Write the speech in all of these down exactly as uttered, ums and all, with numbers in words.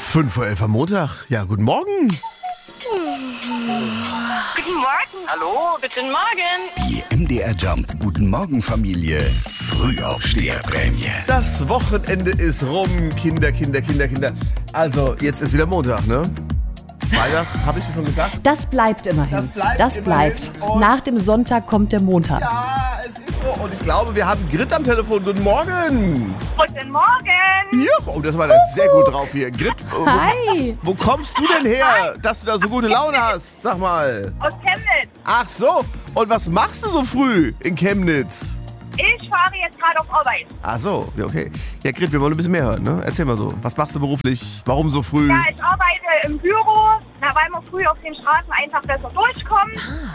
fünf vor elf am Montag. Ja, guten Morgen. Guten Morgen. Hallo, guten Morgen. Die M D R Jump Guten Morgen Familie Frühaufsteherprämie. Das Wochenende ist rum. Kinder, Kinder, Kinder, Kinder. Also, jetzt ist wieder Montag, ne? Freitag, habe ich mir schon gesagt. Das bleibt immerhin. Das bleibt Das immerhin. bleibt. Und Nach dem Sonntag kommt der Montag. ja, es ist so. Und ich glaube, wir haben Grit am Telefon. Guten Morgen. Guten Morgen. Ja, oh, das war da sehr gut drauf hier. Grit, wo, Hi. wo kommst du denn her, dass du da so gute Laune hast? Sag mal. Aus Chemnitz. Ach so. Und was machst du so früh in Chemnitz? Ich fahre jetzt gerade auf Arbeit. Ach so, ja, okay. Ja, Grit, wir wollen ein bisschen mehr hören, ne? Erzähl mal so. Was machst du beruflich? Warum so früh? Ja, ich arbeite im Büro, na, weil man früh auf den Straßen einfach besser durchkommt.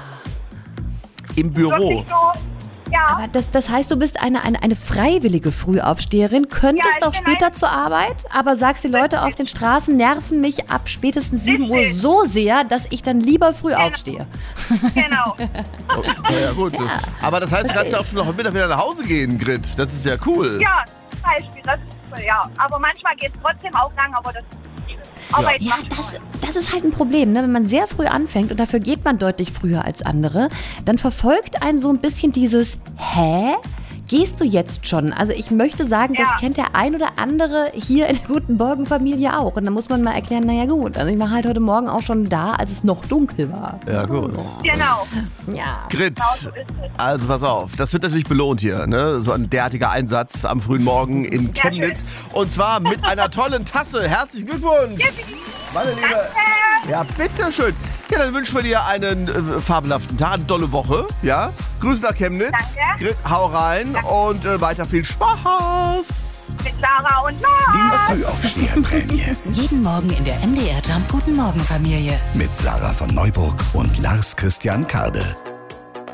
Im Büro. Wirklich so. Ja, Aber das, das heißt, du bist eine, eine, eine freiwillige Frühaufsteherin, könntest Ja, ich auch bin später ein- zur Arbeit, aber sagst, die Leute auf den Straßen nerven mich ab spätestens sieben Uhr Richtig. so sehr, dass ich dann lieber früh aufstehe. genau. Oh, ja, ja, gut. Aber das heißt, du kannst ja auch schon noch am Mittag wieder nach Hause gehen, Grit. Das ist ja cool. Ja, zum Beispiel, das ist so, ja. Aber manchmal geht es trotzdem auch lang, aber das ist viel. Arbeit Ja, macht das, Spaß. das ist halt ein Problem, ne? Wenn man sehr früh anfängt und dafür geht man deutlich früher als andere, dann verfolgt einen so ein bisschen dieses Hä? Gehst du jetzt schon? Also ich möchte sagen, das Ja. kennt der ein oder andere hier in der Guten Morgen Familie auch. Und dann muss man mal erklären, naja gut, also ich war halt heute Morgen auch schon da, als es noch dunkel war. Ja, gut. Genau. Ja. Grit, Genau so ist es. also pass auf, das wird natürlich belohnt hier, ne? So ein derartiger Einsatz am frühen Morgen in Ja, Chemnitz. Und zwar mit einer tollen Tasse. Herzlichen Glückwunsch! Meine Liebe. Ja, bitteschön. Ja, dann wünschen wir dir einen äh, fabelhaften Tag, eine tolle Woche. Ja, Grüße nach Chemnitz. Danke. Grit, hau rein und äh, weiter viel Spaß. Mit Sarah und Lars. Die Frühaufsteherprämie Jeden Morgen in der M D R Jump Guten Morgen Familie. mit Sarah von Neuburg und Lars Christian Kade.